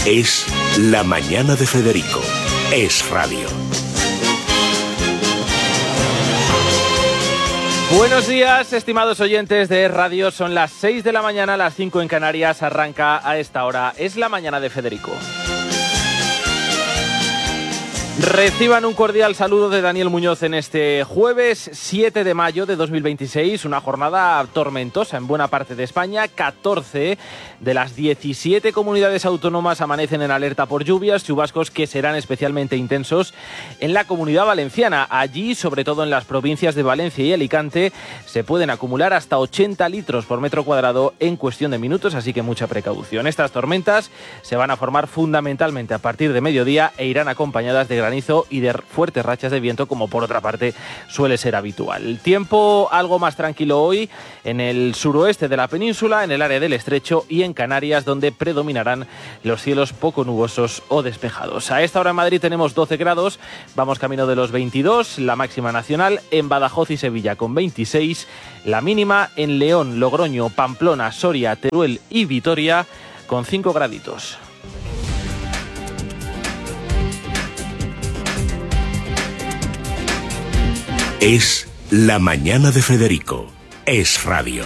Es La Mañana de Federico. Es radio. Buenos días, estimados oyentes de Radio. Son las 6 de la mañana, las 5 en Canarias. Arranca a esta hora. Es La Mañana de Federico. Reciban un cordial saludo de Daniel Muñoz en este jueves 7 de mayo de 2026, una jornada tormentosa en buena parte de España. 14 de las 17 comunidades autónomas amanecen en alerta por lluvias, chubascos que serán especialmente intensos en la Comunidad Valenciana. Allí, sobre todo en las provincias de Valencia y Alicante, se pueden acumular hasta 80 litros por metro cuadrado en cuestión de minutos, así que mucha precaución. Estas tormentas se van a formar fundamentalmente a partir de mediodía e irán acompañadas de granizo y de fuertes rachas de viento, como por otra parte suele ser habitual. El tiempo algo más tranquilo hoy en el suroeste de la península, en el área del Estrecho y en Canarias, donde predominarán los cielos poco nubosos o despejados. A esta hora en Madrid tenemos 12 grados, vamos camino de los 22, la máxima nacional en Badajoz y Sevilla con 26, la mínima en León, Logroño, Pamplona, Soria, Teruel y Vitoria con 5 graditos. Es La Mañana de Federico. Es radio.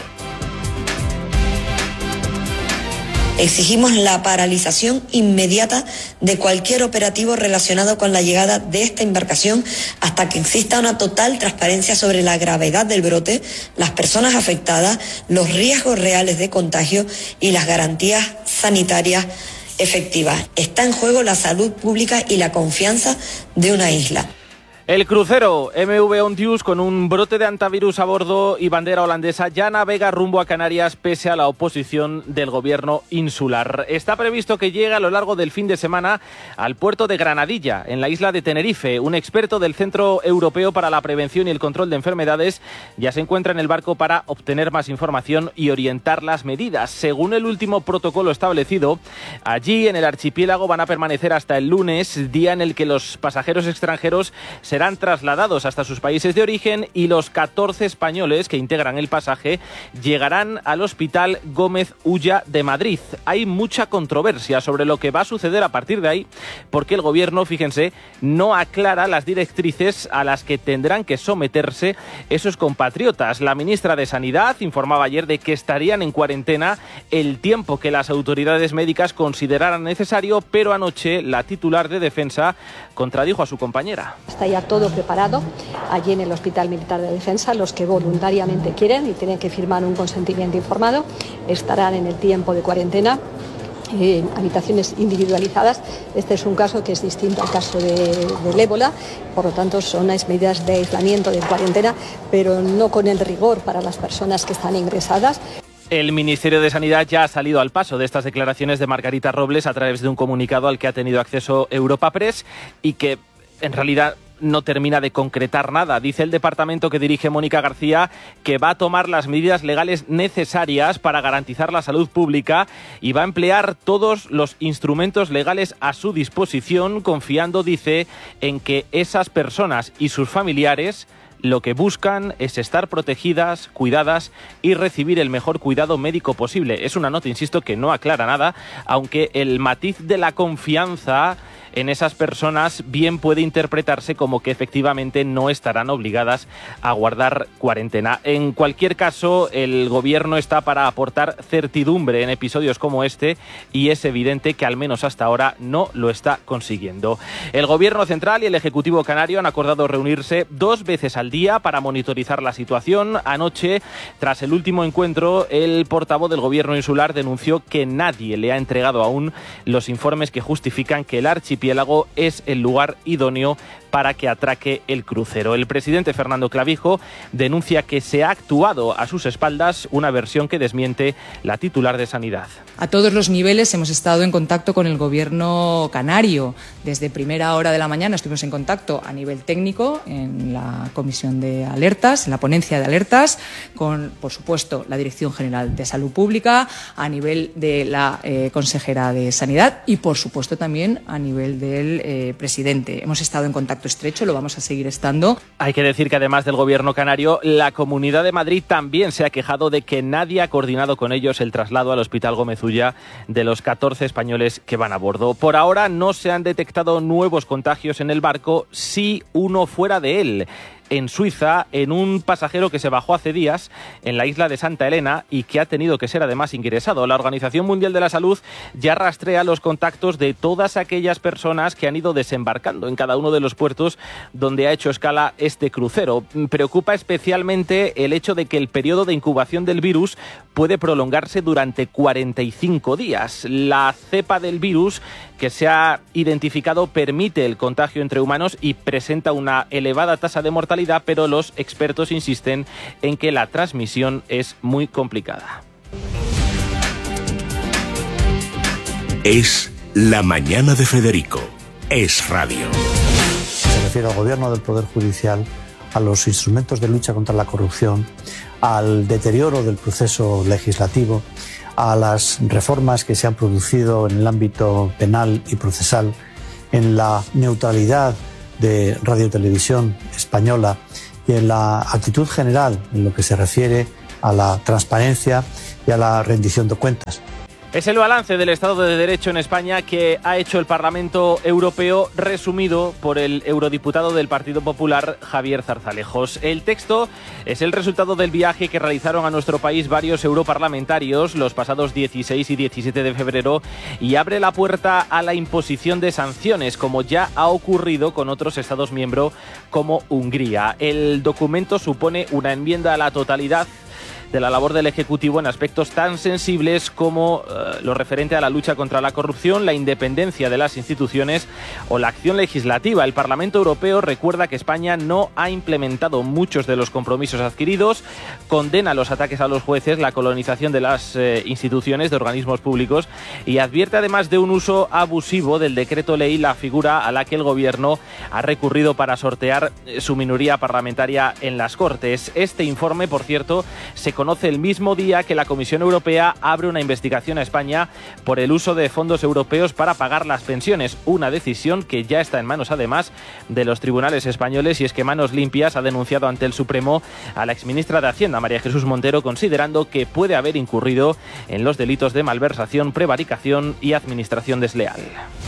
Exigimos la paralización inmediata de cualquier operativo relacionado con la llegada de esta embarcación hasta que exista una total transparencia sobre la gravedad del brote, las personas afectadas, los riesgos reales de contagio y las garantías sanitarias efectivas. Está en juego la salud pública y la confianza de una isla. El crucero MV Ontius, con un brote de antivirus a bordo y bandera holandesa, ya navega rumbo a Canarias pese a la oposición del gobierno insular. Está previsto que llegue a lo largo del fin de semana al puerto de Granadilla, en la isla de Tenerife. Un experto del Centro Europeo para la Prevención y el Control de Enfermedades ya se encuentra en el barco para obtener más información y orientar las medidas. Según el último protocolo establecido, allí en el archipiélago van a permanecer hasta el lunes, día en el que los pasajeros extranjeros serán trasladados hasta sus países de origen y los 14 españoles que integran el pasaje llegarán al Hospital Gómez Ulla de Madrid. Hay mucha controversia sobre lo que va a suceder a partir de ahí, porque el gobierno, fíjense, no aclara las directrices a las que tendrán que someterse esos compatriotas. La ministra de Sanidad informaba ayer de que estarían en cuarentena el tiempo que las autoridades médicas consideraran necesario, pero anoche la titular de Defensa contradijo a su compañera. Está ya todo preparado allí en el Hospital Militar de Defensa. Los que voluntariamente quieren y tienen que firmar un consentimiento informado estarán en el tiempo de cuarentena en habitaciones individualizadas. Este es un caso que es distinto al caso del ébola, por lo tanto son unas medidas de aislamiento, de cuarentena, pero no con el rigor para las personas que están ingresadas. El Ministerio de Sanidad ya ha salido al paso de estas declaraciones de Margarita Robles a través de un comunicado al que ha tenido acceso Europa Press y que en realidad no termina de concretar nada. Dice el departamento que dirige Mónica García que va a tomar las medidas legales necesarias para garantizar la salud pública y va a emplear todos los instrumentos legales a su disposición, confiando, dice, en que esas personas y sus familiares lo que buscan es estar protegidas, cuidadas y recibir el mejor cuidado médico posible. Es una nota, insisto, que no aclara nada, aunque el matiz de la confianza en esas personas bien puede interpretarse como que efectivamente no estarán obligadas a guardar cuarentena. En cualquier caso, el gobierno está para aportar certidumbre en episodios como este y es evidente que al menos hasta ahora no lo está consiguiendo. El gobierno central y el ejecutivo canario han acordado reunirse 2 veces al día para monitorizar la situación. Anoche, tras el último encuentro, el portavoz del gobierno insular denunció que nadie le ha entregado aún los informes que justifican que el archipiélago es el lugar idóneo para que atraque el crucero. El presidente Fernando Clavijo denuncia que se ha actuado a sus espaldas, una versión que desmiente la titular de Sanidad. A todos los niveles hemos estado en contacto con el gobierno canario. Desde primera hora de la mañana estuvimos en contacto a nivel técnico en la comisión de alertas, en la ponencia de alertas, con, por supuesto, la Dirección General de Salud Pública, a nivel de la consejera de Sanidad y, por supuesto, también a nivel nivel del presidente. Hemos estado en contacto estrecho, lo vamos a seguir estando. Hay que decir que además del gobierno canario, la Comunidad de Madrid también se ha quejado de que nadie ha coordinado con ellos el traslado al Hospital Gómez Ulla de los 14 españoles que van a bordo. Por ahora no se han detectado nuevos contagios en el barco, sí uno fuera de él, en Suiza, en un pasajero que se bajó hace días en la isla de Santa Elena y que ha tenido que ser además ingresado. La Organización Mundial de la Salud ya rastrea los contactos de todas aquellas personas que han ido desembarcando en cada uno de los puertos donde ha hecho escala este crucero. Preocupa especialmente el hecho de que el periodo de incubación del virus puede prolongarse durante 45 días. La cepa del virus que se ha identificado permite el contagio entre humanos y presenta una elevada tasa de mortalidad, pero los expertos insisten en que la transmisión es muy complicada. Es La Mañana de Federico. Es radio. Se refiere al gobierno del Poder Judicial, a los instrumentos de lucha contra la corrupción, al deterioro del proceso legislativo, a las reformas que se han producido en el ámbito penal y procesal, en la neutralidad de Radio y Televisión Española y en la actitud general en lo que se refiere a la transparencia y a la rendición de cuentas. Es el balance del Estado de Derecho en España que ha hecho el Parlamento Europeo, resumido por el eurodiputado del Partido Popular, Javier Zarzalejos. El texto es el resultado del viaje que realizaron a nuestro país varios europarlamentarios los pasados 16 y 17 de febrero y abre la puerta a la imposición de sanciones, como ya ha ocurrido con otros Estados miembros como Hungría. El documento supone una enmienda a la totalidad de la labor del Ejecutivo en aspectos tan sensibles como lo referente a la lucha contra la corrupción, la independencia de las instituciones o la acción legislativa. El Parlamento Europeo recuerda que España no ha implementado muchos de los compromisos adquiridos, condena los ataques a los jueces, la colonización de las instituciones, de organismos públicos y advierte además de un uso abusivo del decreto ley, la figura a la que el Gobierno ha recurrido para sortear su minoría parlamentaria en las Cortes. Este informe, por cierto, se conoce el mismo día que la Comisión Europea abre una investigación a España por el uso de fondos europeos para pagar las pensiones, una decisión que ya está en manos además de los tribunales españoles, y es que Manos Limpias ha denunciado ante el Supremo a la exministra de Hacienda, María Jesús Montero, considerando que puede haber incurrido en los delitos de malversación, prevaricación y administración desleal.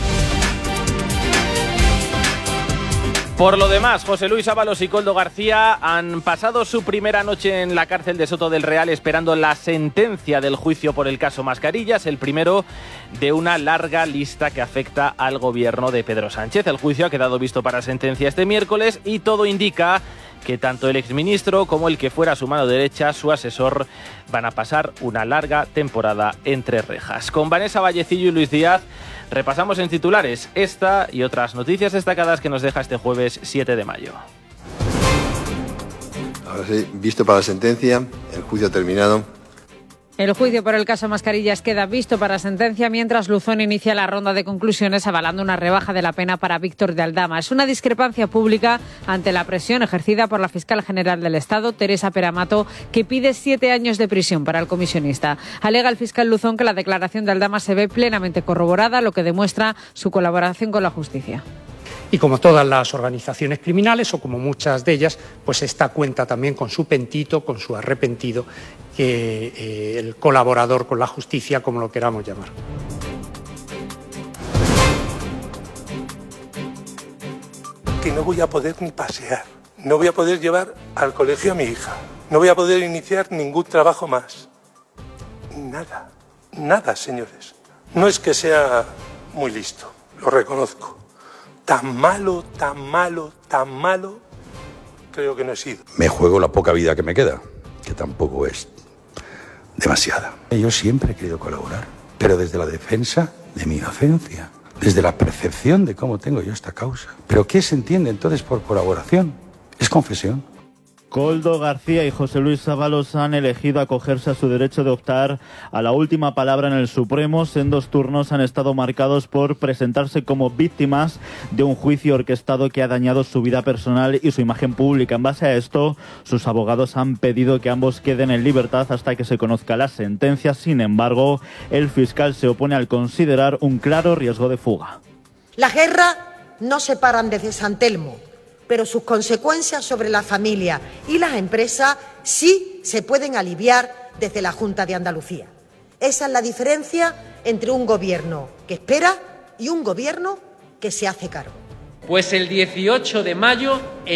Por lo demás, José Luis Ábalos y Koldo García han pasado su primera noche en la cárcel de Soto del Real esperando la sentencia del juicio por el caso Mascarillas, el primero de una larga lista que afecta al gobierno de Pedro Sánchez. El juicio ha quedado visto para sentencia este miércoles y todo indica que tanto el exministro como el que fuera su mano derecha, su asesor, van a pasar una larga temporada entre rejas. Con Vanessa Vallecillo y Luis Díaz repasamos en titulares esta y otras noticias destacadas que nos deja este jueves 7 de mayo. Ahora sí, visto para la sentencia, el juicio ha terminado. El juicio por el caso Mascarillas queda visto para sentencia, mientras Luzón inicia la ronda de conclusiones avalando una rebaja de la pena para Víctor de Aldama. Es una discrepancia pública ante la presión ejercida por la fiscal general del Estado, Teresa Peramato, que pide 7 años de prisión para el comisionista. Alega el fiscal Luzón que la declaración de Aldama se ve plenamente corroborada, lo que demuestra su colaboración con la justicia. Y como todas las organizaciones criminales, o como muchas de ellas, pues esta cuenta también con su pentito, con su arrepentido, que el colaborador con la justicia, como lo queramos llamar. Que no voy a poder ni pasear, no voy a poder llevar al colegio a mi hija, no voy a poder iniciar ningún trabajo más. Nada, nada, señores. No es que sea muy listo, lo reconozco. Tan malo, creo que no he sido. Me juego la poca vida que me queda, que tampoco es demasiada. Yo siempre he querido colaborar, pero desde la defensa de mi inocencia, desde la percepción de cómo tengo yo esta causa. ¿Pero qué se entiende entonces por colaboración? Es confesión. Koldo García y José Luis Ábalos han elegido acogerse a su derecho de optar a la última palabra en el Supremo. Sendos turnos han estado marcados por presentarse como víctimas de un juicio orquestado que ha dañado su vida personal y su imagen pública. En base a esto, sus abogados han pedido que ambos queden en libertad hasta que se conozca la sentencia. Sin embargo, el fiscal se opone al considerar un claro riesgo de fuga. Las guerras no se paran desde San Telmo, pero sus consecuencias sobre la familia y las empresas sí se pueden aliviar desde la Junta de Andalucía. Esa es la diferencia entre un gobierno que espera y un gobierno que se hace cargo. Pues el 18 de mayo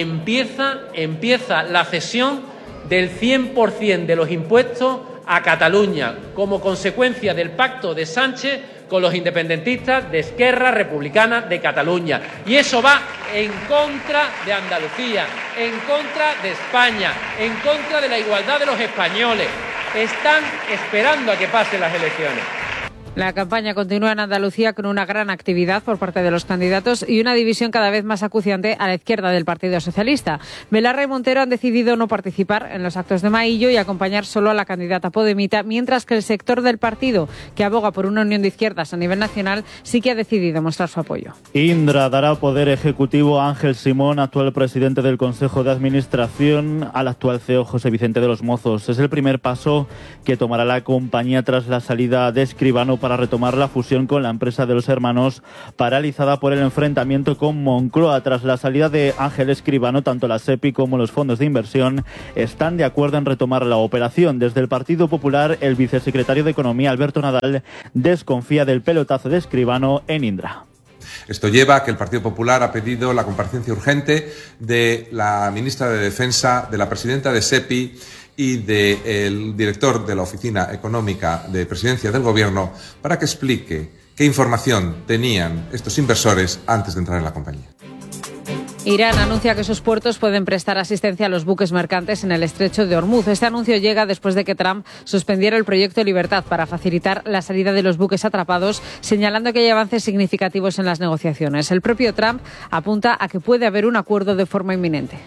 empieza la cesión del 100% de los impuestos a Cataluña, como consecuencia del pacto de Sánchez con los independentistas de Esquerra Republicana de Cataluña. Y eso va en contra de Andalucía, en contra de España, en contra de la igualdad de los españoles. Están esperando a que pasen las elecciones. La campaña continúa en Andalucía con una gran actividad por parte de los candidatos y una división cada vez más acuciante a la izquierda del Partido Socialista. Belarra y Montero han decidido no participar en los actos de Maillo y acompañar solo a la candidata podemita, mientras que el sector del partido, que aboga por una unión de izquierdas a nivel nacional, sí que ha decidido mostrar su apoyo. Indra dará poder ejecutivo a Ángel Simón, actual presidente del Consejo de Administración, al actual CEO José Vicente de los Mozos. Es el primer paso que tomará la compañía tras la salida de Escribano para retomar la fusión con la empresa de los hermanos, paralizada por el enfrentamiento con Moncloa. Tras la salida de Ángel Escribano, tanto la SEPI como los fondos de inversión están de acuerdo en retomar la operación. Desde el Partido Popular, el vicesecretario de Economía, Alberto Nadal, desconfía del pelotazo de Escribano en Indra. Esto lleva a que el Partido Popular ha pedido la comparecencia urgente de la ministra de Defensa, de la presidenta de SEPI y del director de la Oficina Económica de Presidencia del Gobierno para que explique qué información tenían estos inversores antes de entrar en la compañía. Irán anuncia que sus puertos pueden prestar asistencia a los buques mercantes en el estrecho de Hormuz. Este anuncio llega después de que Trump suspendiera el proyecto Libertad para facilitar la salida de los buques atrapados, señalando que hay avances significativos en las negociaciones. El propio Trump apunta a que puede haber un acuerdo de forma inminente.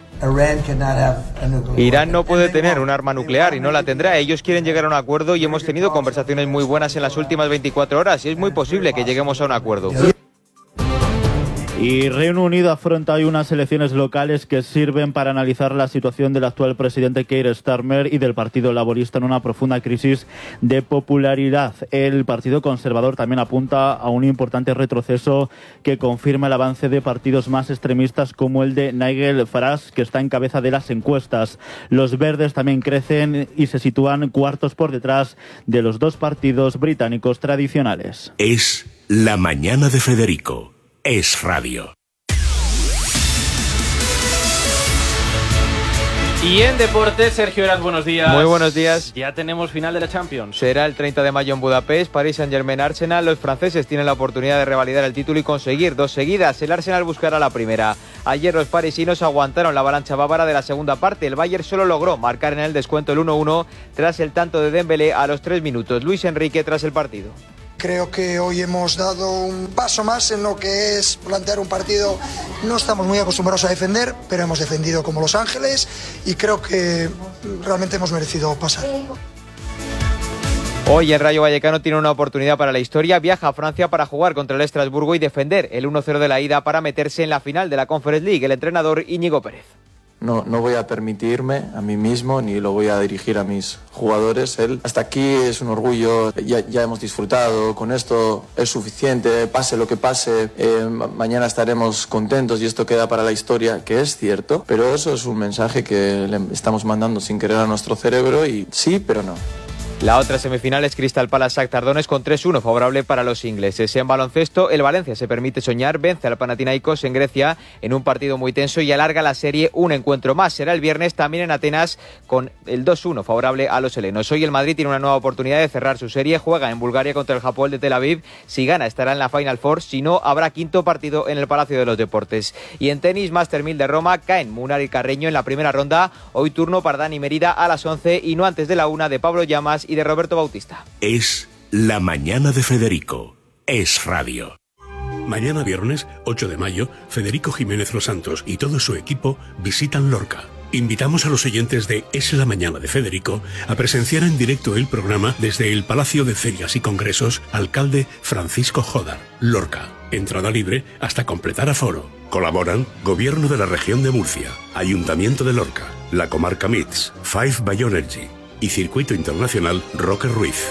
Irán no puede tener un arma nuclear y no la tendrá. Ellos quieren llegar a un acuerdo y hemos tenido conversaciones muy buenas en las últimas 24 horas y es muy posible que lleguemos a un acuerdo. Y Reino Unido afronta hoy unas elecciones locales que sirven para analizar la situación del actual presidente Keir Starmer y del Partido Laborista en una profunda crisis de popularidad. El Partido Conservador también apunta a un importante retroceso que confirma el avance de partidos más extremistas como el de Nigel Farage, que está en cabeza de las encuestas. Los verdes también crecen y se sitúan cuartos por detrás de los dos partidos británicos tradicionales. Es la mañana de Federico. Es radio. Y en deportes, Sergio Heras, buenos días. Muy buenos días. Ya tenemos final de la Champions. Será el 30 de mayo en Budapest, Paris Saint-Germain Arsenal. Los franceses tienen la oportunidad de revalidar el título y conseguir dos seguidas. El Arsenal buscará la primera. Ayer los parisinos aguantaron la avalancha bávara de la segunda parte. El Bayern solo logró marcar en el descuento el 1-1 tras el tanto de Dembélé a los 3 minutos. Luis Enrique tras el partido. Creo que hoy hemos dado un paso más en lo que es plantear un partido. No estamos muy acostumbrados a defender, pero hemos defendido como Los Ángeles y creo que realmente hemos merecido pasar. Hoy el Rayo Vallecano tiene una oportunidad para la historia. Viaja a Francia para jugar contra el Estrasburgo y defender el 1-0 de la ida para meterse en la final de la Conference League. El entrenador Íñigo Pérez. No voy a permitirme a mí mismo ni lo voy a dirigir a mis jugadores. Hasta aquí es un orgullo, ya hemos disfrutado, con esto es suficiente, pase lo que pase, mañana estaremos contentos y esto queda para la historia, que es cierto, pero eso es un mensaje que le estamos mandando sin querer a nuestro cerebro y sí, pero no. La otra semifinal es Crystal Palace-Shakhtar Donetsk con 3-1 favorable para los ingleses. En baloncesto, el Valencia se permite soñar, vence al Panathinaikos en Grecia en un partido muy tenso y alarga la serie un encuentro más. Será el viernes también en Atenas con el 2-1 favorable a los helenos. Hoy el Madrid tiene una nueva oportunidad de cerrar su serie, juega en Bulgaria contra el Hapoel de Tel Aviv. Si gana estará en la Final Four, si no habrá quinto partido en el Palacio de los Deportes. Y en tenis, Master 1000 de Roma, caen Munar y Carreño en la primera ronda. Hoy turno para Dani Merida a las 11 y no antes de la 1 de Pablo Llamas y de Roberto Bautista. Es la mañana de Federico. Es radio. Mañana viernes, 8 de mayo, Federico Jiménez Los Santos y todo su equipo visitan Lorca. Invitamos a los oyentes de Es la mañana de Federico a presenciar en directo el programa desde el Palacio de Ferias y Congresos Alcalde Francisco Jodar, Lorca. Entrada libre hasta completar aforo. Colaboran Gobierno de la Región de Murcia, Ayuntamiento de Lorca, la Comarca MITS, Five Bioenergy y Circuito Internacional Roque Ruiz.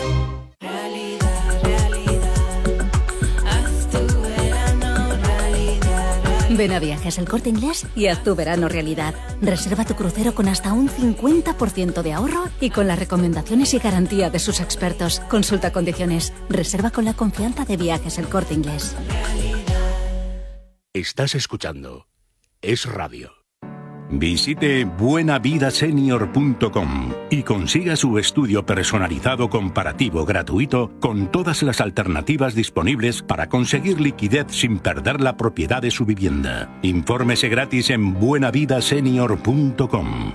Ven a Viajes El Corte Inglés y haz tu verano realidad. Reserva tu crucero con hasta un 50% de ahorro y con las recomendaciones y garantía de sus expertos. Consulta condiciones. Reserva con la confianza de Viajes El Corte Inglés. Estás escuchando Es Radio. Visite buenavidasenior.com y consiga su estudio personalizado comparativo gratuito con todas las alternativas disponibles para conseguir liquidez sin perder la propiedad de su vivienda. Infórmese gratis en buenavidasenior.com.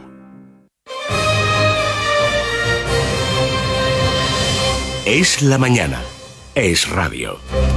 Es la mañana. Es Radio.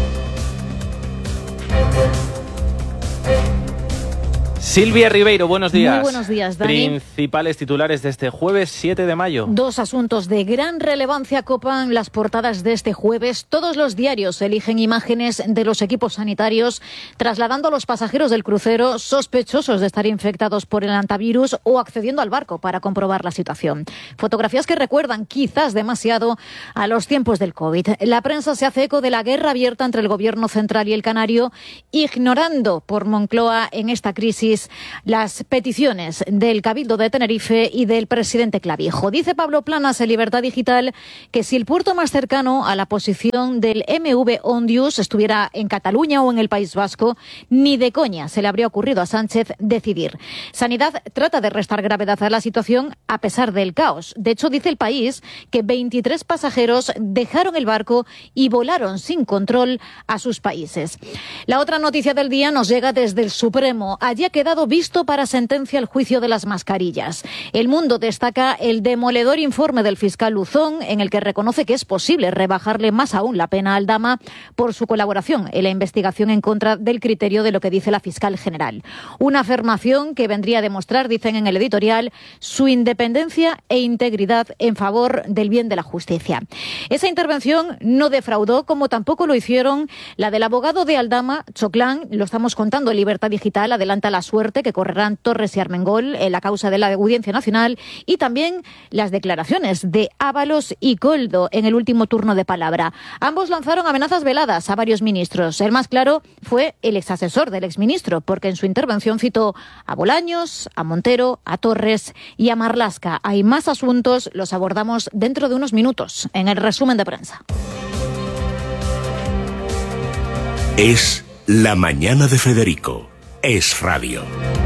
Silvia Ribeiro, buenos días. Muy buenos días, Dani. Principales titulares de este jueves 7 de mayo. Dos asuntos de gran relevancia copan las portadas de este jueves. Todos los diarios eligen imágenes de los equipos sanitarios trasladando a los pasajeros del crucero sospechosos de estar infectados por el hantavirus o accediendo al barco para comprobar la situación. Fotografías que recuerdan quizás demasiado a los tiempos del COVID. La prensa se hace eco de la guerra abierta entre el gobierno central y el canario, ignorando por Moncloa en esta crisis las peticiones del Cabildo de Tenerife y del presidente Clavijo. Dice Pablo Planas en Libertad Digital que si el puerto más cercano a la posición del MV Ondius estuviera en Cataluña o en el País Vasco, ni de coña se le habría ocurrido a Sánchez decidir. Sanidad trata de restar gravedad a la situación a pesar del caos. De hecho, dice El País que 23 pasajeros dejaron el barco y volaron sin control a sus países. La otra noticia del día nos llega desde el Supremo. Allí ha quedado visto para sentencia el juicio de las mascarillas. El Mundo destaca el demoledor informe del fiscal Luzón, en el que reconoce que es posible rebajarle más aún la pena a Aldama por su colaboración en la investigación en contra del criterio de lo que dice la fiscal general. Una afirmación que vendría a demostrar, dicen en el editorial, su independencia e integridad en favor del bien de la justicia. Esa intervención no defraudó, como tampoco lo hicieron la del abogado de Aldama, Choclán, lo estamos contando en Libertad Digital, adelanta la suerte que correrán Torres y Armengol en la causa de la Audiencia Nacional, y también las declaraciones de Ábalos y Coldo en el último turno de palabra. Ambos lanzaron amenazas veladas a varios ministros. El más claro fue el exasesor del exministro, porque en su intervención citó a Bolaños, a Montero, a Torres y a Marlaska. Hay más asuntos, los abordamos dentro de unos minutos en el resumen de prensa. Es la mañana de Federico. Es Radio.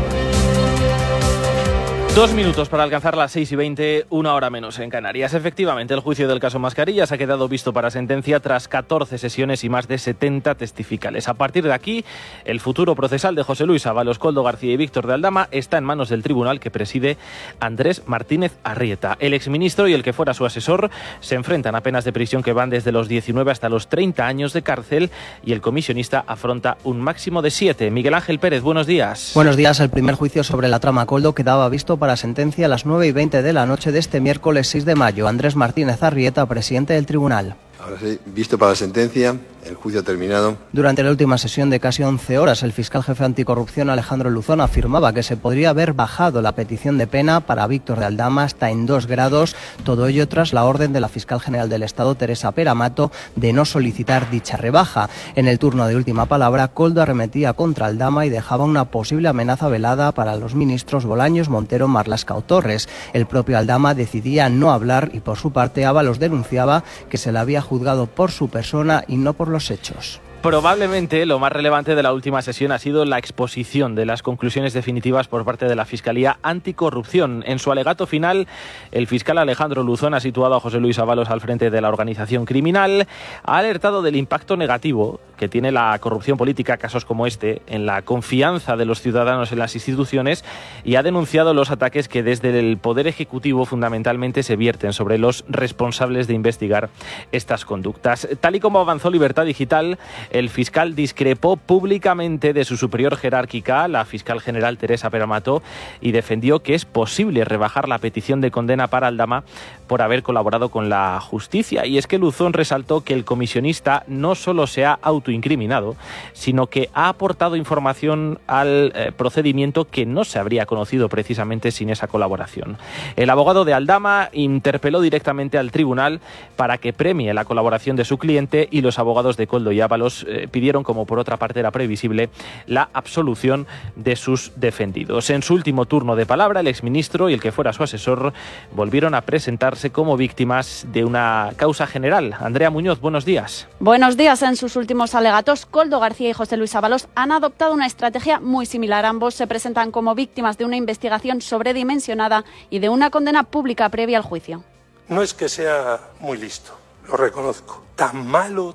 2 minutos para alcanzar las 6:20, 1 hora menos en Canarias. Efectivamente, el juicio del caso Mascarillas ha quedado visto para sentencia tras 14 sesiones y más de 70 testificales. A partir de aquí, el futuro procesal de José Luis Ábalos, Koldo García y Víctor de Aldama está en manos del tribunal que preside Andrés Martínez Arrieta. El exministro y el que fuera su asesor se enfrentan a penas de prisión que van desde los 19 hasta los 30 años de cárcel, y el comisionista afronta un máximo de 7. Miguel Ángel Pérez, buenos días. Buenos días. El primer juicio sobre la trama Koldo quedaba visto para sentencia a las 9:20 de la noche de este miércoles 6 de mayo. Andrés Martínez Arrieta, presidente del tribunal. Ahora sí, visto para la sentencia, el juicio ha terminado. Durante la última sesión de casi 11 horas, el fiscal jefe anticorrupción Alejandro Luzón afirmaba que se podría haber bajado la petición de pena para Víctor de Aldama hasta en 2 grados, todo ello tras la orden de la fiscal general del Estado, Teresa Peramato, de no solicitar dicha rebaja. En el turno de última palabra, Koldo arremetía contra Aldama y dejaba una posible amenaza velada para los ministros Bolaños, Montero, Marlaska o Torres. El propio Aldama decidía no hablar y, por su parte, Ábalos denunciaba que se le había juzgado por su persona y no por los hechos. Probablemente lo más relevante de la última sesión ha sido la exposición de las conclusiones definitivas por parte de la Fiscalía Anticorrupción. En su alegato final, el fiscal Alejandro Luzón ha situado a José Luis Ábalos al frente de la organización criminal, ha alertado del impacto negativo que tiene la corrupción política, casos como este, en la confianza de los ciudadanos en las instituciones, y ha denunciado los ataques que desde el Poder Ejecutivo fundamentalmente se vierten sobre los responsables de investigar estas conductas. Tal y como avanzó Libertad Digital, el fiscal discrepó públicamente de su superior jerárquica, la fiscal general Teresa Peramato, y defendió que es posible rebajar la petición de condena para Aldama por haber colaborado con la justicia. Y es que Luzón resaltó que el comisionista no solo se ha autoincriminado autoincriminado, sino que ha aportado información al procedimiento que no se habría conocido precisamente sin esa colaboración. El abogado de Aldama interpeló directamente al tribunal para que premie la colaboración de su cliente y los abogados de Koldo y Ábalos pidieron, como por otra parte era previsible, la absolución de sus defendidos. En su último turno de palabra, el exministro y el que fuera su asesor volvieron a presentarse como víctimas de una causa general. Andrea Muñoz, buenos días. Buenos días. En sus últimos alegatos, Koldo García y José Luis Ábalos han adoptado una estrategia muy similar. Ambos se presentan como víctimas de una investigación sobredimensionada y de una condena pública previa al juicio. No es que sea muy listo, lo reconozco. Tan malo,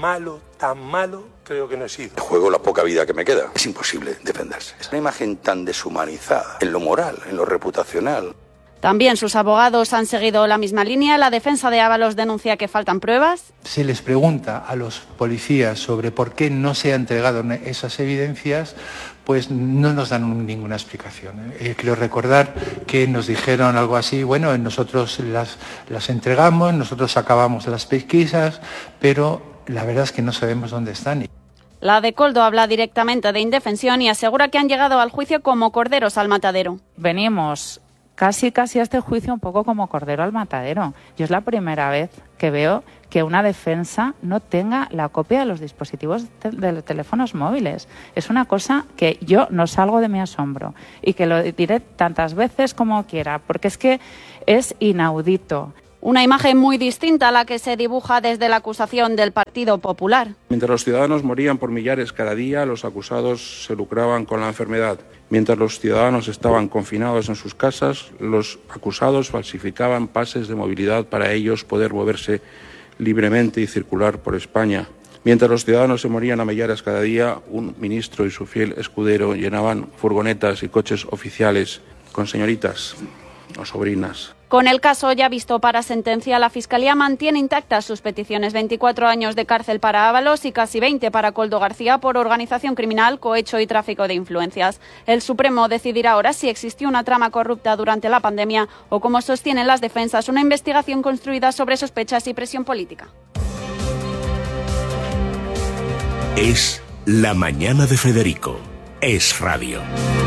creo que no he sido. Juego la poca vida que me queda. Es imposible defenderse. Es una imagen tan deshumanizada en lo moral, en lo reputacional. También sus abogados han seguido la misma línea. La defensa de Ábalos denuncia que faltan pruebas. Se les pregunta a los policías sobre por qué no se han entregado esas evidencias, pues no nos dan ninguna explicación. Quiero recordar que nos dijeron algo así, bueno, nosotros las entregamos, nosotros acabamos las pesquisas, pero la verdad es que no sabemos dónde están. La de Koldo habla directamente de indefensión y asegura que han llegado al juicio como corderos al matadero. Venimos casi a este juicio un poco como cordero al matadero. Yo es la primera vez que veo que una defensa no tenga la copia de los dispositivos de los teléfonos móviles. Es una cosa que yo no salgo de mi asombro y que lo diré tantas veces como quiera, porque es que es inaudito. Una imagen muy distinta a la que se dibuja desde la acusación del Partido Popular. Mientras los ciudadanos morían por millares cada día, los acusados se lucraban con la enfermedad. Mientras los ciudadanos estaban confinados en sus casas, los acusados falsificaban pases de movilidad para ellos poder moverse libremente y circular por España. Mientras los ciudadanos se morían a millares cada día, un ministro y su fiel escudero llenaban furgonetas y coches oficiales con señoritas o sobrinas. Con el caso ya visto para sentencia, la Fiscalía mantiene intactas sus peticiones: 24 años de cárcel para Ábalos y casi 20 para Koldo García por organización criminal, cohecho y tráfico de influencias. El Supremo decidirá ahora si existió una trama corrupta durante la pandemia o, como sostienen las defensas, una investigación construida sobre sospechas y presión política. Es La Mañana de Federico. Es Radio.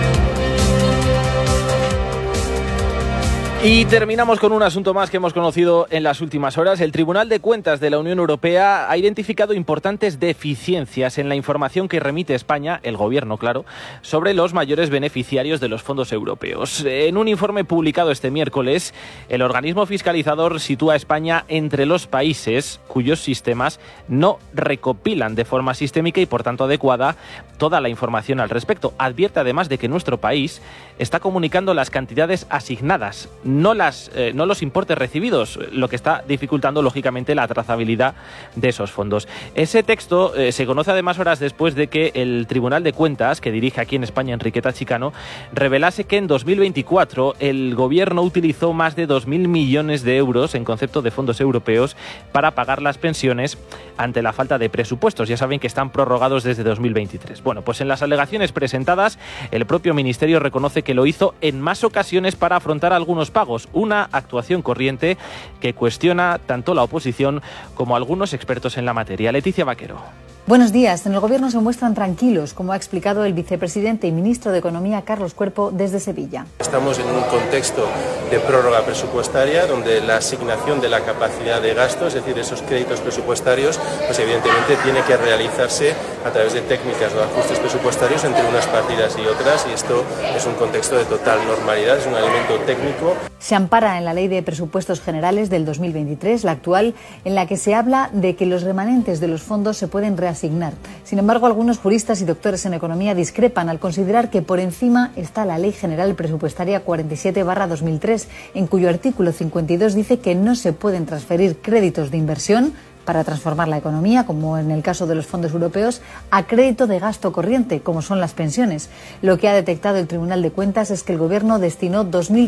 Y terminamos con un asunto más que hemos conocido en las últimas horas. El Tribunal de Cuentas de la Unión Europea ha identificado importantes deficiencias en la información que remite España, el Gobierno, claro, sobre los mayores beneficiarios de los fondos europeos. En un informe publicado este miércoles, el organismo fiscalizador sitúa a España entre los países cuyos sistemas no recopilan de forma sistémica y, por tanto, adecuada toda la información al respecto. Advierte además de que nuestro país está comunicando las cantidades asignadas, no los importes recibidos, lo que está dificultando lógicamente la trazabilidad de esos fondos. Ese texto se conoce además horas después de que el Tribunal de Cuentas, que dirige aquí en España Enriqueta Chicano, revelase que en 2024 el Gobierno utilizó más de 2.000 millones de euros en concepto de fondos europeos para pagar las pensiones ante la falta de presupuestos. Ya saben que están prorrogados desde 2023. Bueno, pues en las alegaciones presentadas, el propio Ministerio reconoce que lo hizo en más ocasiones para afrontar algunos pagos, una actuación corriente que cuestiona tanto la oposición como algunos expertos en la materia. Leticia Vaquero. Buenos días. En el Gobierno se muestran tranquilos, como ha explicado el vicepresidente y ministro de Economía, Carlos Cuerpo, desde Sevilla. Estamos en un contexto de prórroga presupuestaria, donde la asignación de la capacidad de gasto, es decir, esos créditos presupuestarios, pues evidentemente tiene que realizarse a través de técnicas de ajustes presupuestarios entre unas partidas y otras, y esto es un contexto de total normalidad, es un elemento técnico. Se ampara en la Ley de Presupuestos Generales del 2023, la actual, en la que se habla de que los remanentes de los fondos se pueden reasignar. Sin embargo, algunos juristas y doctores en economía discrepan al considerar que por encima está la Ley General Presupuestaria 47/2003, en cuyo artículo 52 dice que no se pueden transferir créditos de inversión para transformar la economía, como en el caso de los fondos europeos, a crédito de gasto corriente, como son las pensiones. Lo que ha detectado el Tribunal de Cuentas es que el Gobierno destinó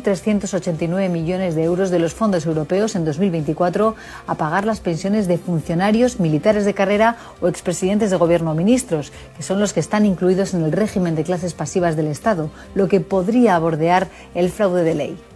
2.389 millones de euros de los fondos europeos en 2024 a pagar las pensiones de funcionarios, militares de carrera o expresidentes de Gobierno o ministros, que son los que están incluidos en el régimen de clases pasivas del Estado, lo que podría bordear el fraude de ley.